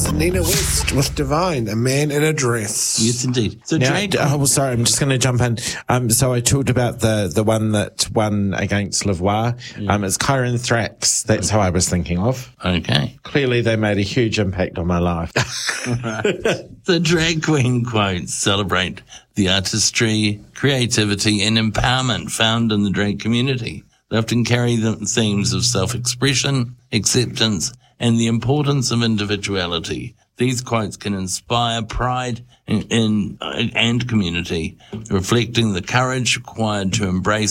is Nina West with Divine, a man in a dress. Yes, indeed. So Now, drag... sorry, I'm just going to jump in. So I talked about the one that won against Lavoie. It's Kyron Thrax. That's how I was thinking of. Okay. Clearly, they made a huge impact on my life. The drag queen quotes celebrate the artistry, creativity, and empowerment found in the drag community. They often carry the themes of self-expression, acceptance, and the importance of individuality. These quotes can inspire pride and community, reflecting the courage required to embrace